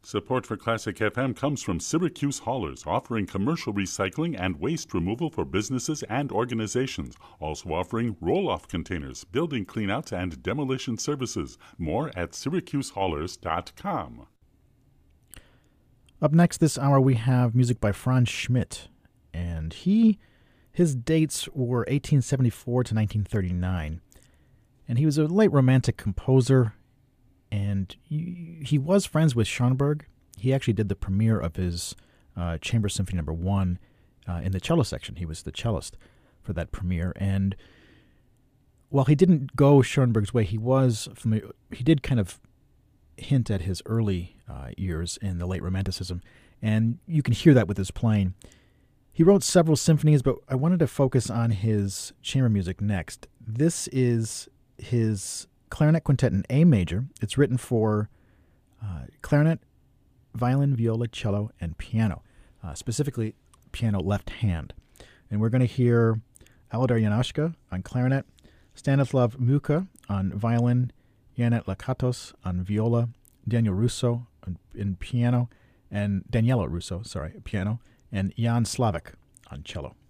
Support for Classic FM comes from Syracuse Haulers, offering commercial recycling and waste removal for businesses and organizations. Also offering roll-off containers, building cleanouts, and demolition services. More at syracusehaulers.com. Up next this hour, we have music by Franz Schmidt, and his dates were 1874 to 1939, and he was a late Romantic composer. And he was friends with Schoenberg. He actually did the premiere of his Chamber Symphony No. 1 in the cello section. He was the cellist for that premiere. And while he didn't go Schoenberg's way, he did kind of hint at his early years in the late Romanticism. And you can hear that with his playing. He wrote several symphonies, but I wanted to focus on his chamber music next. This is his Clarinet Quintet in A major. It's written for clarinet, violin, viola, cello, and piano, specifically piano left hand. And we're going to hear Alidar Janashka on clarinet, Stanislav Mucha on violin, Janet Lakatos on viola, Daniela Russo, piano, and Jan Slavik on cello.